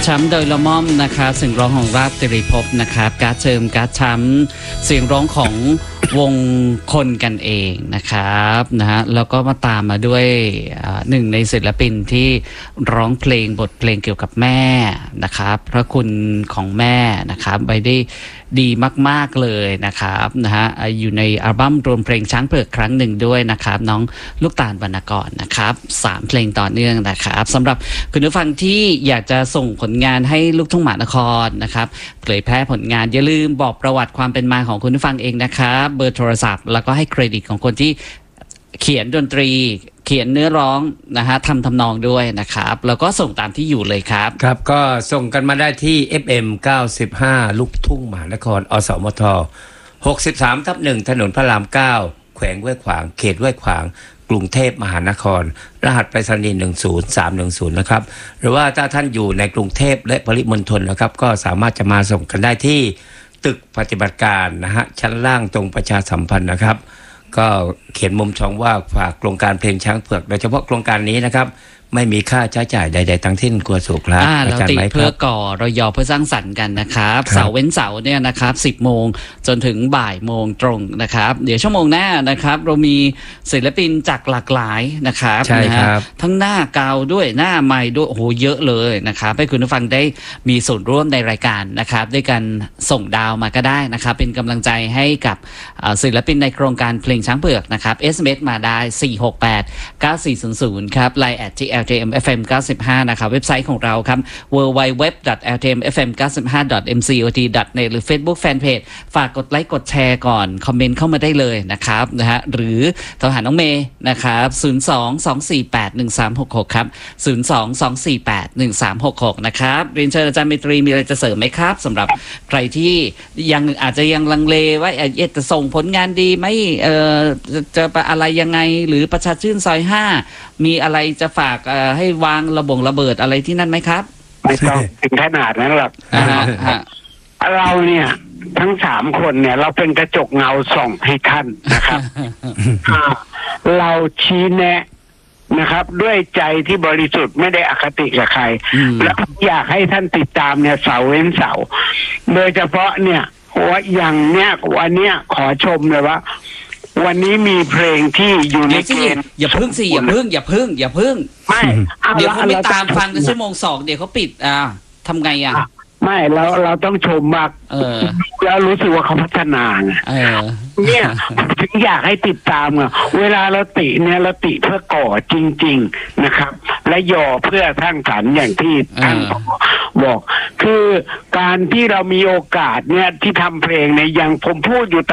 ช้ำโดยละม่อมนะคะเสียงร้องของราชตรีภพนะครับการ์ดเชิมการ์ดช้ำเสียงร้องของวงคนกันเองนะครับนะฮะแล้วก็มาตามมาด้วยหนึ่งในศิลปินที่ร้องเพลงบทเพลงเกี่ยวกับแม่นะครับพระคุณของแม่นะครับไปได้ดีมากๆเลยนะครับนะฮะอยู่ในอัลบั้มรวมเพลงช้างเผือกครั้งหนึ่งด้วยนะครับน้องลูกตาลวรรณกรนะครับ3เพลงต่อเนื่องนะครับสำหรับคุณผู้ฟังที่อยากจะส่งผลงานให้ลูกทุ่งมหานครนะครับเผยแพร่ผลงานอย่าลืมบอกประวัติความเป็นมาของคุณผู้ฟังเองนะครับเบอร์โทรศัพท์แล้วก็ให้เครดิตของคนที่เขียนดนตรีเขียนเนื้อร้องนะฮะทำนองด้วยนะครับแล้วก็ส่งตามที่อยู่เลยครับครับก็ส่งกันมาได้ที่ FM 95 ลูกทุ่งมหานครอสมท 63/1 ถนนพระราม 9 แขวงห้วยขวางเขตห้วยขวางกรุงเทพมหานครรหัสไปรษณีย์10310นะครับหรือว่าถ้าท่านอยู่ในกรุงเทพและปริมณฑลนะครับก็สามารถจะมาส่งกันได้ที่ตึกปฏิบัติการนะฮะชั้นล่างตรงประชาสัมพันธ์นะครับก็เขียนมุมช่องว่าฝากโครงการเพลงช้างเผือกโดยเฉพาะโครงการนี้นะครับไม่มีค่าใช้จ่ายใดๆทั้งสิ้นครัวสุขครับเราติเพื่อก่อเรายอเพื่อสร้างสรรค์กันนะครับเสาร์เว้นเสาร์เนี่ยนะครับ10 โมงจนถึงบ่ายโมงตรงนะครับเดี๋ยวชั่วโมงหน้านะครับเรามีศิลปินจากหลากหลายนะครับใช่ครับทั้งหน้าเกาด้วยหน้าใหม่ด้วยโอ้โหเยอะเลยนะครับให้คุณผู้ฟังได้มีส่วนร่วมในรายการนะครับด้วยการส่งดาวมาก็ได้นะครับเป็นกำลังใจให้กับศิลปินในโครงการเพลงช้างเผือกนะครับ SMS มาได้4689400ครับ Line @LTMFM 95นะครับเว็บไซต์ของเราครับ www.ltmfm95.mcot.net หรือ Facebook Fanpage ฝากกดไลค์กดแชร์ก่อนคอมเมนต์เข้ามาได้เลยนะครับนะฮะหรือโทรหาน้องเมย์นะครับ022481366ครับ022481366นะครับเรียนเชิญอาจารย์เมตรีมีอะไรจะเสริมไหมครับสำหรับใครที่ยังอาจจะยังลังเลว่าจะส่งผลงานดีไหมจะอะไรยังไงหรือประชาชื่นซอย5มีอะไรจะฝากให้วางระเบิดอะไรที่นั่นไหมครับไม่ต้องถึงขนาดนั้นหรอกเราเนี่ยทั้ง3 คนเนี่ยเราเป็นกระจกเงาส่องให้ท่านนะครับ เราชี้แนะนะครับด้วยใจที่บริสุทธิ์ไม่ได้อคติกับใครแล้วอยากให้ท่านติดตามเนี่ยเสาร์เว้นเสาร์โดยเฉพาะเนี่ยว่าอย่างเนี้ยวันเนี้ยขอชมเลยว่าวันนี้มีเพลงที่อยู่ในเกณฑ์อย่าพึ่งอย่าพึ่งไม่เดี๋ยวเขาไม่ตามฟังในชั่วโมง2เดี๋ยวเขาปิดทำไงไม่เราต้องชมมากแล้วรู้สึกว่าเขาพัฒนาเนี่ยถึงอยากให้ติดตามเวลาเราติเนี่ยเราติเพื่อก่อจริงๆนะครับและย่อเพื่อสร้างสรรค์อย่างที่ท่านบอกคือการที่เรามีโอกาสเนี่ยที่ทำเพลงเนี่ยอย่างผมพูดอยู่